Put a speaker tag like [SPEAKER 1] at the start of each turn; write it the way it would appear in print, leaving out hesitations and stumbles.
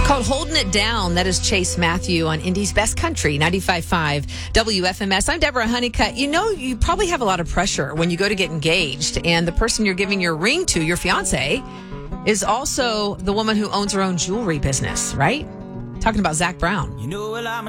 [SPEAKER 1] Called Holding It Down. That is Chase Matthew on Indy's Best Country, 95.5 WFMS. I'm Deborah Honeycutt. You know, you probably have a lot of pressure when you go to get engaged, and the person you're giving your ring to, your fiance, is also the woman who owns her own jewelry business, right? Talking about Zach Brown.